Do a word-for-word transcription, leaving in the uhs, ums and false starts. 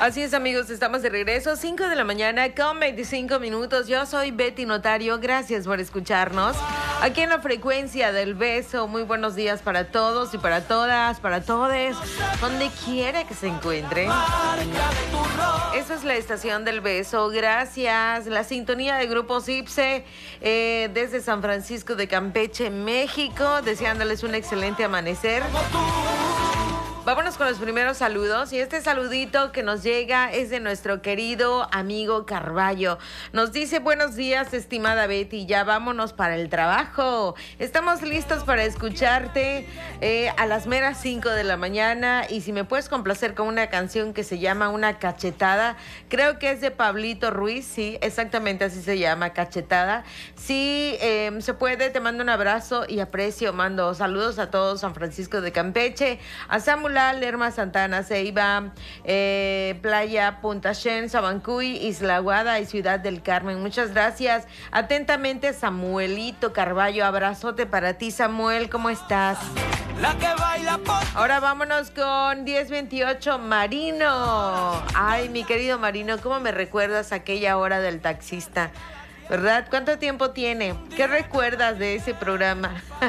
Así es, amigos, estamos de regreso, cinco de la mañana con veinticinco minutos. Yo soy Betty Notario, gracias por escucharnos aquí en la frecuencia del beso. Muy buenos días para todos y para todas, para todes, donde quiera que se encuentren. Esa es la estación del beso, gracias. La sintonía de Grupo Cipse eh, desde San Francisco de Campeche, México, deseándoles un excelente amanecer. Vámonos con los primeros saludos y este saludito que nos llega es de nuestro querido amigo Carballo. Nos dice: buenos días, estimada Betty, ya vámonos para el trabajo. Estamos listos para escucharte eh, a las meras cinco de la mañana, y si me puedes complacer con una canción que se llama Una Cachetada, creo que es de Pablito Ruiz, sí, exactamente así se llama, Cachetada. Sí, eh, se puede, te mando un abrazo y aprecio, mando saludos a todos San Francisco de Campeche, a Samuel, Lerma, Santana, Ceiba, eh, Playa, Punta Shen, Sabancuy, Isla Guada y Ciudad del Carmen. Muchas gracias. Atentamente, Samuelito Carballo. Abrazote para ti, Samuel. ¿Cómo estás? La que baila por... Ahora vámonos con diez veintiocho, Marino. Ay, mi querido Marino, ¿cómo me recuerdas aquella hora del taxista? ¿Verdad? ¿Cuánto tiempo tiene? ¿Qué recuerdas de ese programa?